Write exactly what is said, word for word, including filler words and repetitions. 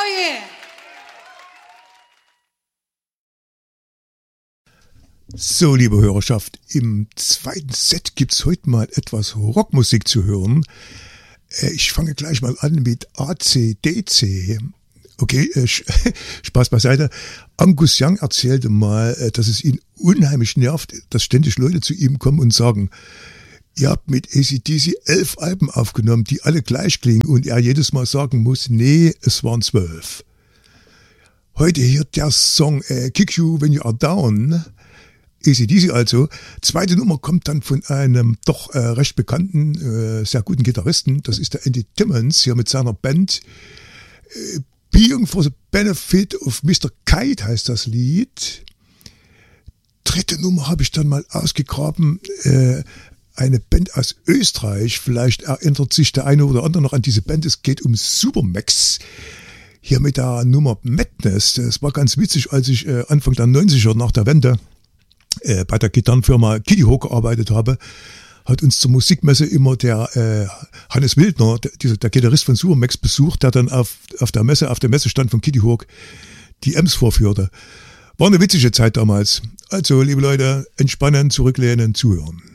yeah. So, liebe Hörerschaft, im zweiten Set gibt's heute mal etwas Rockmusik zu hören. Ich fange gleich mal an mit A C D C. Okay, äh, Spaß beiseite. Angus Young erzählte mal, dass es ihn unheimlich nervt, dass ständig Leute zu ihm kommen und sagen, ihr habt mit A C D C elf Alben aufgenommen, die alle gleich klingen, und er jedes Mal sagen muss, nee, es waren zwölf. Heute hier der Song äh, Kick You When You Are Down. A C D C also. Zweite Nummer kommt dann von einem doch äh, recht bekannten, äh, sehr guten Gitarristen. Das ist der Andy Timmons hier mit seiner Band. Äh, Being for the Benefit of Mister Kite heißt das Lied. Dritte Nummer habe ich dann mal ausgegraben. Äh, eine Band aus Österreich. Vielleicht erinnert sich der eine oder andere noch an diese Band. Es geht um Supermax. Hier mit der Nummer Madness. Das war ganz witzig, als ich äh, Anfang der neunziger nach der Wende äh, bei der Gitarrenfirma Kitty Hawk gearbeitet habe. Hat uns zur Musikmesse immer der äh, Hannes Wildner, der, dieser, der Gitarrist von Supermax, besucht, der dann auf, auf der Messe, auf dem Messestand von Kitty Hawk die Ems vorführte. War eine witzige Zeit damals. Also, liebe Leute, entspannen, zurücklehnen, zuhören.